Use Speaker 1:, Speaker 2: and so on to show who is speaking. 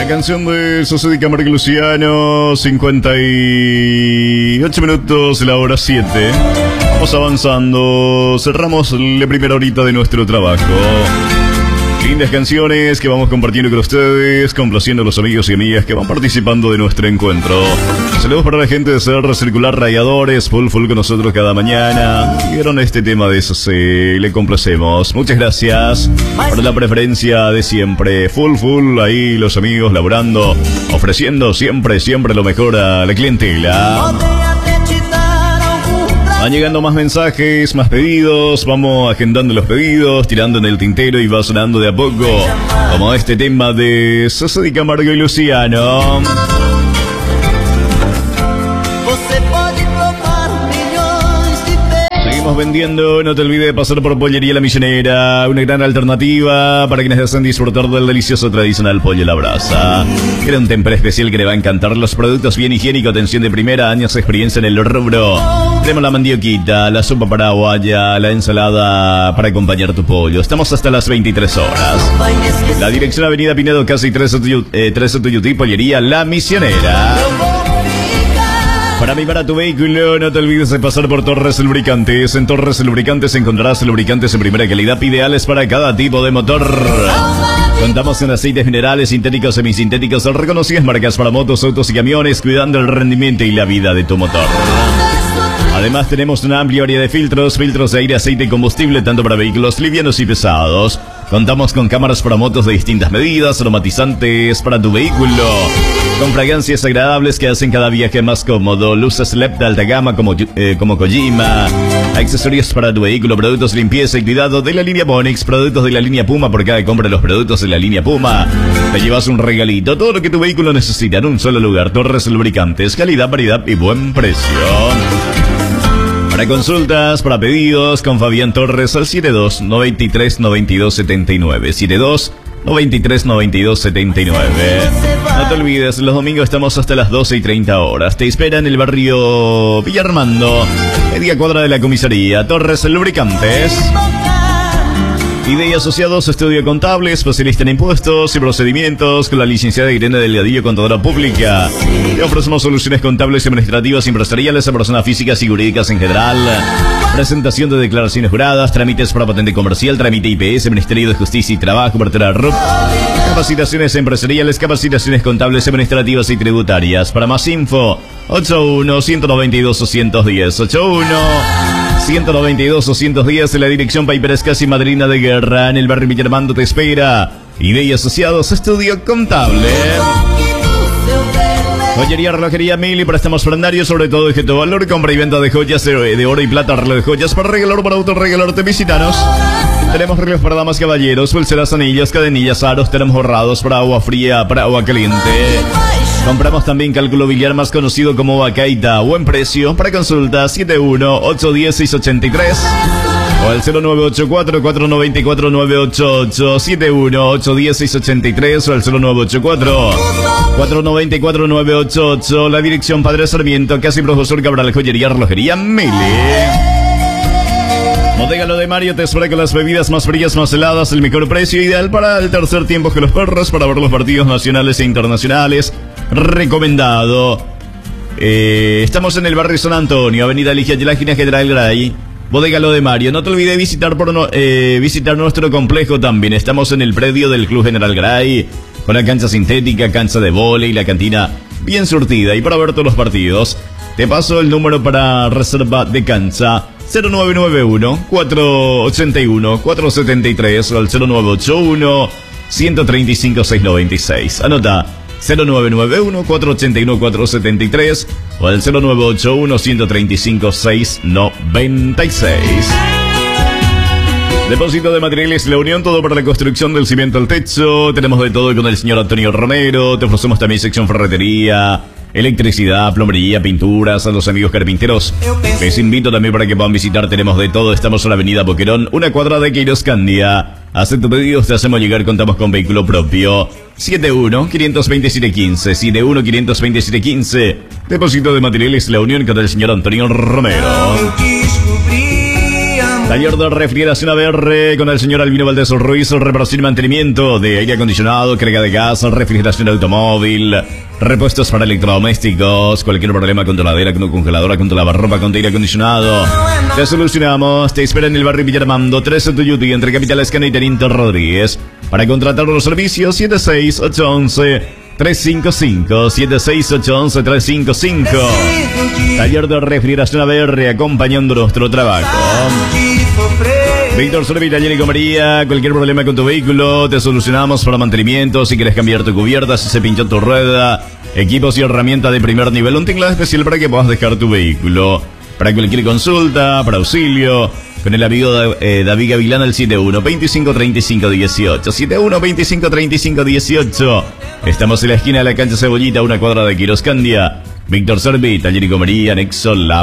Speaker 1: canción de Sosa de Camargo y Luciano, 58 minutos, la hora 7. Vamos avanzando, cerramos la primera horita de nuestro trabajo. Lindas canciones que vamos compartiendo con ustedes, complaciendo a los amigos y amigas que van participando de nuestro encuentro. Saludos para la gente de Ser Circular Radiadores, full con nosotros cada mañana. Vieron este tema de eso, le complacemos. Muchas gracias por la preferencia de siempre. Full, ahí los amigos laburando, ofreciendo siempre lo mejor a la clientela. Van llegando más mensajes, más pedidos, vamos agendando los pedidos, tirando en el tintero y va sonando de a poco, como este tema de Sosa de Camargo y Luciano. Seguimos vendiendo, no te olvides de pasar por Pollería La Millonera, una gran alternativa para quienes desean disfrutar del delicioso tradicional pollo a la brasa. Era un temper especial que le va a encantar, los productos bien higiénicos, atención de primera, años de experiencia en el rubro. Tenemos la mandioquita, la sopa paraguaya, la ensalada para acompañar tu pollo. Estamos hasta las 23 horas. La dirección Avenida Pinedo, casi 13 Tuyutí, Pollería La Misionera. Para mí, para tu vehículo, no te olvides de pasar por Torres Lubricantes. En Torres Lubricantes encontrarás lubricantes en primera calidad, ideales para cada tipo de motor. Contamos con aceites minerales, sintéticos, semisintéticos, reconocidas marcas para motos, autos y camiones, cuidando el rendimiento y la vida de tu motor. Además tenemos una amplia variedad de filtros de aire, aceite y combustible, tanto para vehículos livianos y pesados. Contamos con cámaras para motos de distintas medidas, aromatizantes para tu vehículo, con fragancias agradables que hacen cada viaje más cómodo, luces LED de alta gama como Kojima, accesorios para tu vehículo, productos de limpieza y cuidado de la línea Bonix, productos de la línea Puma. Por cada compra de los productos de la línea Puma te llevas un regalito, todo lo que tu vehículo necesita en un solo lugar. Torres Lubricantes, calidad, variedad y buen precio. Para consultas, para pedidos, con Fabián Torres al 72-93-92-79. 72-93-92-79. No te olvides, los domingos estamos hasta las 12:30 horas. Te espera en el barrio Villarmando, media cuadra de la comisaría. Torres Lubricantes. IDEI Asociados, estudio contable, especialista en impuestos y procedimientos, con la licenciada Irene Delgadillo, contadora pública. Te ofrecemos soluciones contables y administrativas empresariales a personas físicas y jurídicas en general. Presentación de declaraciones juradas, trámites para patente comercial, trámite IPS, Ministerio de Justicia y Trabajo, apertura RUP. Capacitaciones empresariales, capacitaciones contables, administrativas y tributarias. Para más info, 81-192-210. 192-210 en la dirección Paiperes, casi Madrina de Guerra, en el barrio Villarmando te espera. IDEI Asociados, estudio contable. Joyería, relojería Mili, préstamos prendarios, sobre todo de objeto valor, compra y venta de joyas de oro y plata, reloj de joyas para regalar, para autorregalarte, visitanos. Tenemos relojes para damas, caballeros, pulseras, anillas, cadenillas, aros, tenemos ahorrados para agua fría, para agua caliente. Compramos también cálculo biliar, más conocido como Bacaita. Buen precio. Para consulta 71-810-683 o al 0984-494-988. 71-810-683 o al 0984-494-988. La dirección Padre Sarmiento, casi Profesor Cabral, joyería, relojería Mili. Bodega Lo de Mario te espera con las bebidas más frías, más heladas, el mejor precio, ideal para el tercer tiempo que los perros, para ver los partidos nacionales e internacionales. Recomendado. Estamos en el barrio San Antonio, avenida Ligia de la esquina General Gray. Bodega Lo de Mario. No te olvides visitar visitar nuestro complejo también. Estamos en el predio del Club General Gray, con la cancha sintética, cancha de vóley y la cantina bien surtida. Y para ver todos los partidos, te paso el número para reserva de cancha: 0991-481-473 o al 0981-135-696. Anota: 0991-481-473 o al 0981-135-696. Depósito de materiales La Unión, todo para la construcción del cimiento al techo. Tenemos de todo con el señor Antonio Romero. Te ofrecemos también sección ferretería, electricidad, plomería, pinturas. A los amigos carpinteros les invito también para que puedan visitar. Tenemos de todo. Estamos en la avenida Boquerón, una cuadra de Queiroscandia. Haz tu pedido, te hacemos llegar. Contamos con vehículo propio. 71-527-15 Taller de refrigeración ABR con el señor Albino Valdés Ruiz, reparación y mantenimiento de aire acondicionado, carga de gas, refrigeración de automóvil, repuestos para electrodomésticos, cualquier problema con tu heladera, con tu congeladora, con tu lavarropa, con tu aire acondicionado. Te solucionamos. Te espera en el barrio Villarmando, 13 Tuyuti, entre Capital Escana y Teniente Rodríguez. Para contratar los servicios, 76811-355, 76811-355. Taller de refrigeración ABR, acompañando nuestro trabajo. Víctor Sorbi, Taller y Comería. Cualquier problema con tu vehículo, te solucionamos para mantenimiento. Si quieres cambiar tu cubierta, si se pinchó tu rueda, equipos y herramientas de primer nivel. Un tinglado especial para que puedas dejar tu vehículo. Para cualquier consulta, para auxilio, con el amigo David Gavilán al 71-25-35-18. 71-25-35-18. Estamos en la esquina de la cancha Cebollita, una cuadra de Quiroscandia. Víctor Sorbi, Taller y Comería, Nexo La